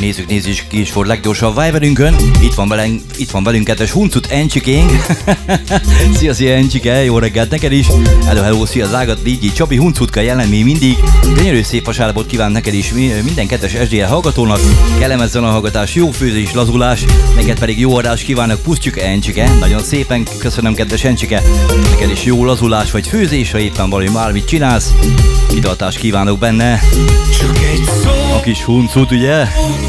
nézzük ki is for leggyorsabb Viberünkön. Itt van velünk kedves Huncut Encsikénk. Szia Encsike, jó reggelt neked is. Hello, szia Zágat, DJ Csabi, Huncutka jelen még mindig. Gyönyörű szép vasárnapot kíván neked is minden kedves SDL hallgatónak. Kellemes a hallgatás, jó főzés, lazulás. Neked pedig jó adás kívánok, pusztjuk Encsike. Nagyon szépen köszönöm, kedves Encsike. Neked is jó lazulás vagy főzés, ha éppen valami már mit csinálsz. Kitartást kívánok benne. A kis Huncut, ugye?